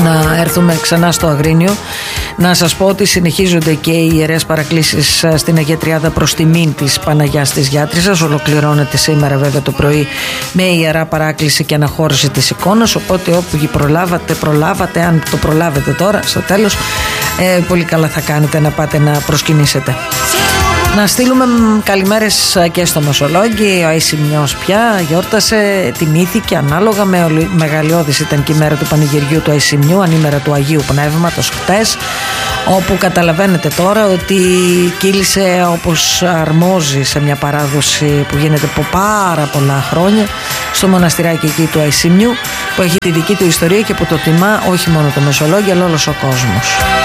να έρθουμε ξανά στο Αγρίνιο. Να σας πω ότι συνεχίζονται και οι ιερές παρακλήσεις στην Αγία Τριάδα προς τιμήν της Παναγιάς της Γιάτρισσας. Ολοκληρώνεται σήμερα βέβαια το πρωί με ιερά παράκληση και αναχώρηση της εικόνας, οπότε όπου προλάβατε, αν το προλάβετε τώρα στο τέλος, πολύ καλά θα κάνετε να πάτε να προσκυνήσετε. Να στείλουμε καλημέρες και στο Μεσολόγγι. Ο Αησιμνιός πια γιόρτασε, τιμήθηκε ανάλογα, με μεγαλειώδης ήταν και η μέρα του πανηγυριού του Αησιμνιού, ανήμερα του Αγίου Πνεύματος χτες, όπου καταλαβαίνετε τώρα ότι κύλησε όπως αρμόζει σε μια παράδοση που γίνεται από πάρα πολλά χρόνια στο μοναστηράκι εκεί του Αησιμνιού, που έχει τη δική του ιστορία και που το τιμά όχι μόνο το Μεσολόγγι αλλά όλος ο κόσμος.